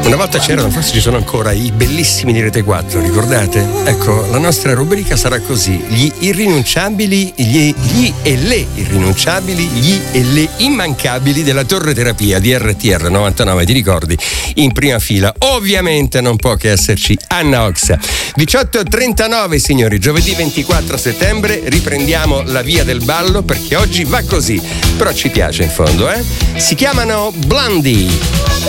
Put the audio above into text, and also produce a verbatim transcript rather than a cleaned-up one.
Una volta c'erano, forse ci sono ancora, i bellissimi di Rete quattro, ricordate? Ecco, la nostra rubrica sarà così: gli irrinunciabili, gli, gli e le irrinunciabili, gli e le immancabili della Torre Terapia di R T R novantanove, ti ricordi? In prima fila, ovviamente non può che esserci Anna Ox. diciotto e trentanove, signori, giovedì ventiquattro settembre, riprendiamo la via del ballo perché oggi va così, però ci piace in fondo, eh? Si chiamano Blondie.